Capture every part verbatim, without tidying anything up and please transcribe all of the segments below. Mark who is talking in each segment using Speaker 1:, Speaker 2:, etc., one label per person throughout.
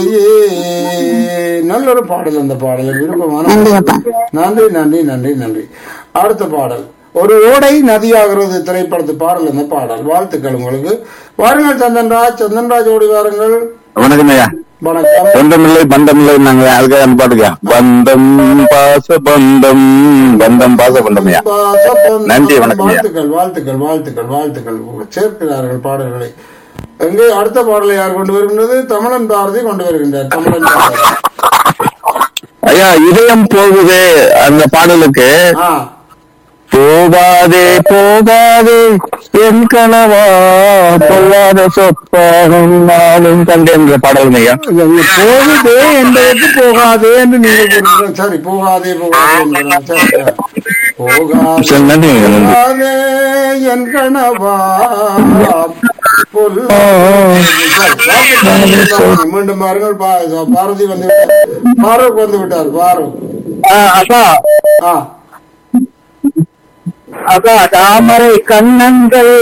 Speaker 1: நல்லொரு பாடல். அந்த பாடல் விருப்பமான நன்றி நன்றி நன்றி நன்றி. அடுத்த பாடல் ஒரு ஓடை நதியாகிறது திரைப்படத்து பாடல். அந்த பாடல் வாழ்த்துக்கள் உங்களுக்கு. வாருங்கள் சந்தன்ராஜ். சந்தன்ராஜ் ஓடி வாருங்கள்.
Speaker 2: வணக்கம் ஐயா.
Speaker 1: வணக்கம்.
Speaker 2: சொந்தமில்லை பந்தமில்லை நாங்க அதுக்காக அந்த பாட்டுக்கா பந்தம் பாச பந்தம் பந்தம் பாச பந்தம் ஐயா. நன்றி வணக்கம்.
Speaker 1: வாழ்த்துக்கள் வாழ்த்துக்கள் வாழ்த்துக்கள் வாழ்த்துக்கள். சேர்க்கிறார்கள் பாடல்களை. எங்கே அடுத்த பாடலை யார் கொண்டு வருகின்றது? தமிழன் பாரதி கொண்டு வருகின்றார். தமிழன் பாரதி
Speaker 2: ஐயா. இதயம் போகுதே அந்த பாடலுக்கு போகாதே போகாதே என் கனவா பொல்லாத சொப்பாகும் நாளும் கண்டேன்ற பாடல் ஐயா.
Speaker 1: போகுதே என்பதற்கு போகாதே என்று நீங்கள் சரி போகாதே போகாதே போகாதே என் கனவா மீண்டும் பாருங்கள். பாரதி வந்து பாரூக் வந்து விட்டார். பாரூக்
Speaker 2: தாமரை கண்ணங்கள்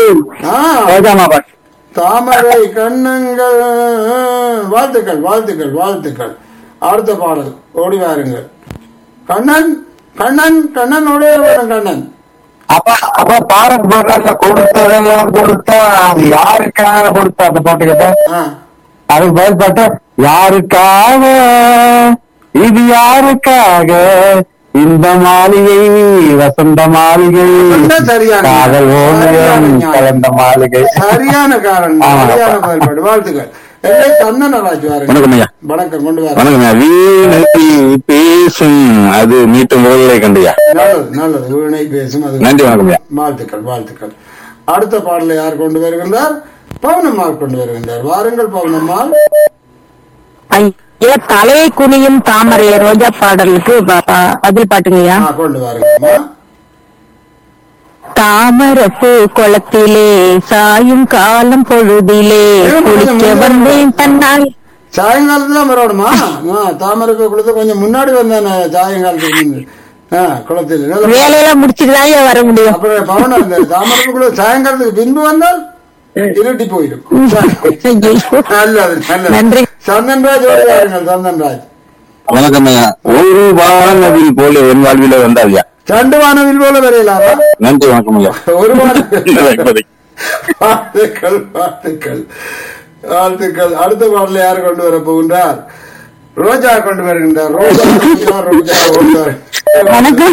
Speaker 1: தாமரை கண்ணங்கள். வாழ்த்துக்கள் வாழ்த்துக்கள் வாழ்த்துக்கள். அடுத்த பாடல் ஓடி வாருங்கள். கண்ணன் கண்ணன் கண்ணன் ஓடிய கண்ணன்.
Speaker 2: அப்ப அப்ப பாரத் பாடல கொடுத்ததெல்லாம் கொடுத்தா அது யாருக்காக கொடுத்தா அந்த பாட்டு கேட்டா அதுக்கு பதில் பாட்டு யாருக்காக இது யாருக்காக இந்த மாளிகை வசந்த மாளிகை காதல் ஓவியம் கலந்த மாளிகை.
Speaker 1: சரியான காரணம். சரியான பதில்பாடு. வாழ்த்துக்கள். சந்தனராஜ்
Speaker 2: வணக்கம் ஐயா.
Speaker 1: வணக்கம். கொண்டு வர
Speaker 2: வணக்கம் ஐயா. வீணை பேசும் அது மீட்டும் போதை கண்டியா.
Speaker 1: நல்லது நல்லது. வீணை பேசும் அது.
Speaker 2: நன்றி வணக்கம் ஐயா.
Speaker 1: வாழ்த்துக்கள் வாழ்த்துக்கள். அடுத்த பாடலை யார் கொண்டு வருகின்றார்? பவுனம்மாள் கொண்டு வருகின்றார். வாருங்கள் பவுனம்மாள்.
Speaker 3: தலையை குனியும் தாமரை ரோஜா பாடலுக்கு பதில் பாட்டுங்கய்யா.
Speaker 1: கொண்டு வாருங்கம்மா.
Speaker 3: தாமரப்பூ குளத்திலே சாயும் காலம் பொழுதிலே குளிக்க வந்தேன் தன்னாய்.
Speaker 1: சாயங்காலத்துல வரணுமா? தாமரப்பூ குளத்து கொஞ்சம் முன்னாடி வந்தேன் சாயங்காலத்துக்கு குளத்தில்
Speaker 3: வேலையெல்லாம் முடிச்சுட்டுதான் வர முடியும்.
Speaker 1: அப்புறம் பவனம் தாமரப்பூ குளம் சாயங்காலத்துக்கு பின்பு வந்தால் இருட்டி போயிடும். நல்லது நல்லது. சந்தன்ராஜ் வாருங்கள். சந்தன்ராஜ்
Speaker 2: வணக்கம் ஐயா. ஒரு வானவில் போல என் வாழ்வில வந்தாவியா.
Speaker 1: ரெண்டு வானவில் போல வரையலாமா?
Speaker 2: நன்றி வணக்கம் ஐயா.
Speaker 1: ஒரு வாழ்த்துக்கள் வாழ்த்துக்கள் வாழ்த்துக்கள். அடுத்த பாடல யாரு கொண்டு வர போகின்றார்? ரோஜா கொண்டு வருகின்றார். ரோஜா ரோஜா
Speaker 3: வணக்கம்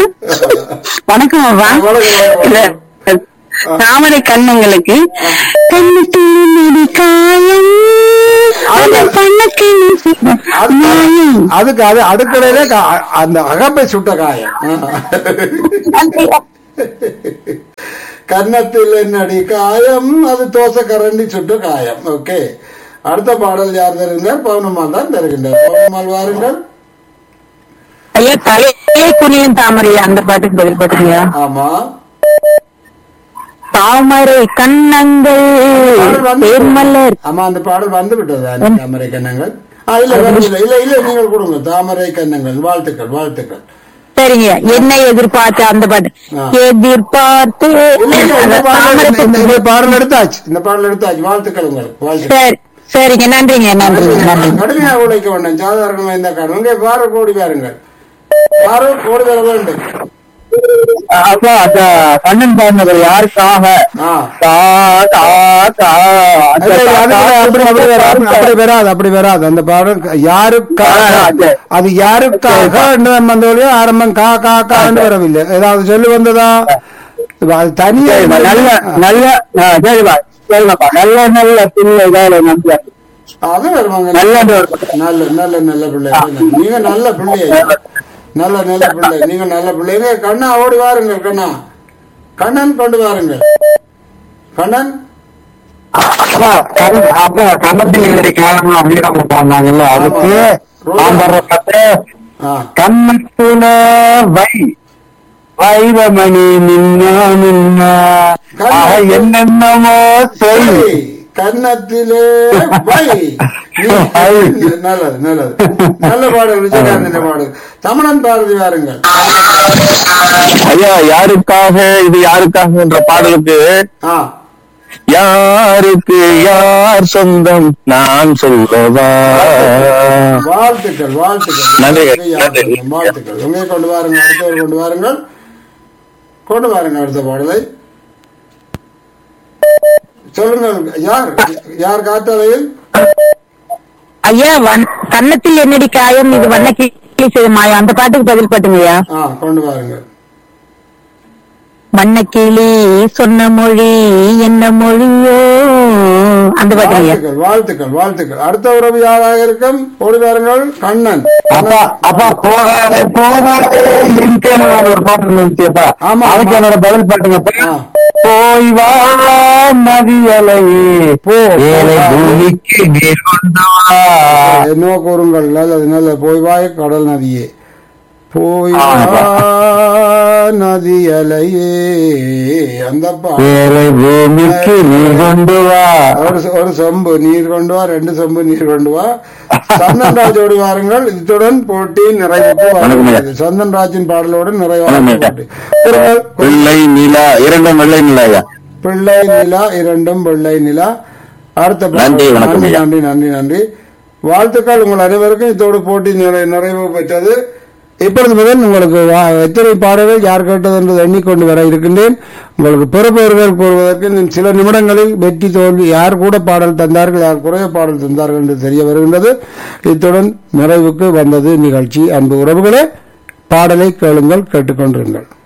Speaker 3: வணக்கம். தாமரை கண்ணங்களுக்கு
Speaker 1: அதுக்கு அது அடுக்கடையில அந்த அகப்பை சுட்ட காயம். கன்னத்தில் என்னடி காயம் அது தோசை கரண்டி சுட்ட காயம். ஓகே. அடுத்த பாடல் யார் தருகின்றார்? பவுனம்மாள் தான் தருகின்றார். பவுனம்மாள் வாருங்கள்.
Speaker 3: ஐயா தலையே குனியும் தாமரை அந்த பாட்டுக்கு பதில் பாட்டுங்கய்யா.
Speaker 1: ஆமா.
Speaker 3: தாமரை கண்ணங்கள்
Speaker 1: ஆமா அந்த பாடல் வந்து விட்டது. தாமரை கண்ணங்கள் இல்ல இல்ல இல்ல நீங்கள் கொடுங்க. தாமரை கண்ணங்கள். வாழ்த்துக்கள் வாழ்த்துக்கள்.
Speaker 3: சரிங்க. என்ன எதிர்பார்த்து அந்த பாட்டு எதிர்பார்த்து
Speaker 1: இந்த பாடல் எடுத்தாச்சு. இந்த பாடல் எடுத்தாச்சு. வாழ்த்துக்கள் உங்களுக்கு. வாழ்த்துக்கள்.
Speaker 3: சரிங்க. நன்றிங்க நன்றி நன்றி.
Speaker 1: கடுமையாக உழைக்க வேண்டாம். சாதாரணமா இந்த காரணம் இங்கே பாரு கோடி பாருங்கள். பாரு கோடி வர வேண்டும்.
Speaker 2: அப்பா கண்ணன் பாடினது யாருக்காக?
Speaker 1: அப்படி வராது அப்படி வராது அந்த பாடல். யாருக்காக அது யாருக்காக வந்தோடய ஆரம்பம் கா கா கான்னு வரவில்லை. ஏதாவது சொல்லி வந்ததா? அது தனியா
Speaker 2: நல்ல நல்ல சரிப்பா நல்ல நல்ல பிள்ளை நம்பியா
Speaker 1: அது வருவாங்க. நல்ல நல்ல நல்ல நல்ல பிள்ளை. நீங்க நல்ல பிள்ளைய நல்ல நல்ல பிள்ளை. நீங்க நல்ல பிள்ளைங்க. கண்ணா ஓடி வாருங்கள். கண்ணா கண்ணன் கொண்டு வாருங்கள். கண்ணன்
Speaker 2: கண்ணத்துல அதுக்கு கண்ணத்துல வை வைரமணி நின்னா நின்னா என்னென்னமோ சொல்லி
Speaker 1: கன்னத்திலே நல்லது நல்லது நல்ல பாடல். விஜயகாந்த் பாடல். தமிழன் பாரதி வாருங்கள்.
Speaker 2: ஐயா யாருக்காக இது யாருக்காக என்ற பாடலுக்கு யாருக்கு யார் சொந்தம் நான் சொல்லவா.
Speaker 1: வாழ்த்துக்கள் வாழ்த்துக்கள்
Speaker 2: நன்றி,
Speaker 1: யாருக்கு யார்
Speaker 2: நன்றி.
Speaker 1: சொந்தம்? வாழ்த்துக்கள். எங்கே கொண்டு வாருங்கள், அடுத்தவர் கொண்டு வாருங்கள், கொண்டு வாருங்கள் அடுத்த பாடலை சொல்லுங்கள். யார் யார் காத்தலையில்?
Speaker 3: ஐயா வன்- கன்னத்தில் என்னடி காயம் இது வண்ண கிளி செய்த மாயம் அந்த பாட்டுக்கு பதில் பாட்டுங்கய்யா.
Speaker 1: ஆ கொண்டு வாருங்கள்.
Speaker 3: வண்ணக்கிளி சொன்ன மொழி என்ன மொழியோ அந்த பாட்டுங்கய்யா.
Speaker 1: வாழ்த்துக்கள் வாழ்த்துக்கள் வாழ்த்துக்கள். அடுத்த உறவு யாராக இருக்கும்? ஓடி வாருங்கள். கண்ணன்.
Speaker 2: அப்பா அப்பா போகாத போகாத இருக்கேன்னு ஒரு பாட்டு இருந்துச்சுப்பா.
Speaker 1: ஆமா.
Speaker 2: அதுக்கு என்னோட பதில் பாட்டுங்கப்பா.
Speaker 1: ஆ.
Speaker 2: போய் வா நதியலையே
Speaker 1: போ.
Speaker 2: ஏழை பூமிக்கு நீர் கொண்டு வா.
Speaker 1: என்னவோ கூறுங்கள். நல்லது நல்லது. போய் வாய் கடல் நதியே, போய் வா நதி அலையே. அந்த பா-
Speaker 2: ஏழை பூமிக்கு நீர் கொண்டு வா.
Speaker 1: ஒரு ஒரு சொம்பு நீர் கொண்டு வா, ரெண்டு சொம்பு நீர் கொண்டு வா. சந்தன் ராஜோடு வாருங்கள். இத்துடன் போட்டி நிறைவுக்கு வருகிறது. சந்தன் ராஜின் பாடலோடு நிறைவாக
Speaker 2: வணக்கம்.
Speaker 1: போட்டி. ஒருவர்
Speaker 2: வெள்ளை நிலா இரண்டும் வெள்ளை நிலாயா.
Speaker 1: பிள்ளை நிலா இரண்டும் வெள்ளை நிலா. அடுத்த பாடல்.
Speaker 2: நன்றி, வணக்கம்
Speaker 1: நன்றி
Speaker 2: ஐயா.
Speaker 1: நன்றி நன்றி நன்றி. வாழ்த்துக்கள் உங்கள் அனைவருக்கும். இதோடு போட்டி நிறை- நிறைவு பெற்றது. இப்பொழுது முதல் உங்களுக்கு வா- எத்தனை பாடல்கள் யார் கேட்டது என்று எண்ணிக்கொண்டு வர இருக்கின்றேன். உங்களுக்கு பெறுபவர்கள் கூறுவதற்கு இன்னும் சில நிமிடங்களில் வெற்றி தோல்வி யார் கூட பாடல் தந்தார்கள், யார் குறைய பாடல் தந்தார்கள் என்று தெரிய வருகின்றது. இத்துடன் நிறைவுக்கு வந்தது நிகழ்ச்சி. அன்பு உறவுகளே, பாடலை கேளுங்கள், கேட்டுக்கொண்டிருங்கள்.